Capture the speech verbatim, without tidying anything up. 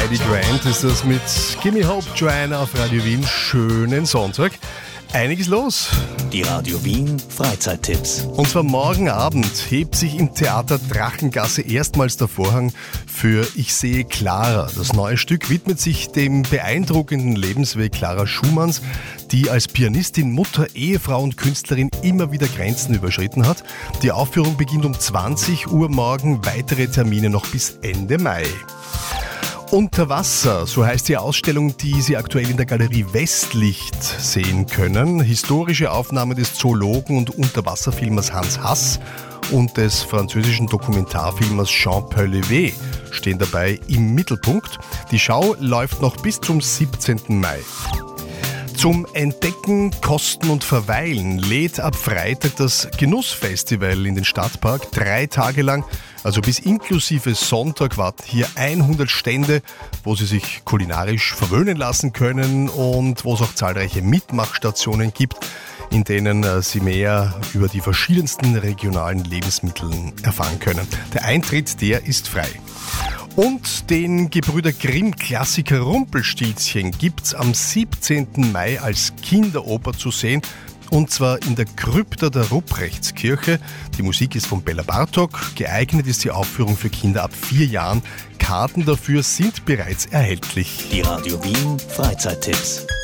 Eddie Grant ist das mit Gimme Hope, Joanna auf Radio Wien. Schönen Sonntag. Einiges los. Die Radio Wien Freizeittipps. Und zwar morgen Abend hebt sich im Theater Drachengasse erstmals der Vorhang für Ich sehe Clara. Das neue Stück widmet sich dem beeindruckenden Lebensweg Clara Schumanns, die als Pianistin, Mutter, Ehefrau und Künstlerin immer wieder Grenzen überschritten hat. Die Aufführung beginnt um zwanzig Uhr morgen, weitere Termine noch bis Ende Mai. Unter Wasser, so heißt die Ausstellung, die Sie aktuell in der Galerie Westlicht sehen können. Historische Aufnahmen des Zoologen und Unterwasserfilmers Hans Hass und des französischen Dokumentarfilmers Jean-Paul Levé stehen dabei im Mittelpunkt. Die Schau läuft noch bis zum siebzehnten Mai. Zum Entdecken, Kosten und Verweilen lädt ab Freitag das Genussfestival in den Stadtpark. Drei Tage lang, also bis inklusive Sonntag, warten hier hundert Stände, wo Sie sich kulinarisch verwöhnen lassen können und wo es auch zahlreiche Mitmachstationen gibt, in denen Sie mehr über die verschiedensten regionalen Lebensmittel erfahren können. Der Eintritt, der ist frei. Und den Gebrüder Grimm-Klassiker Rumpelstilzchen gibt's am siebzehnten Mai als Kinderoper zu sehen. Und zwar in der Krypta der Ruprechtskirche. Die Musik ist von Bella Bartok. Geeignet ist die Aufführung für Kinder ab vier Jahren. Karten dafür sind bereits erhältlich. Die Radio Wien Freizeittipps.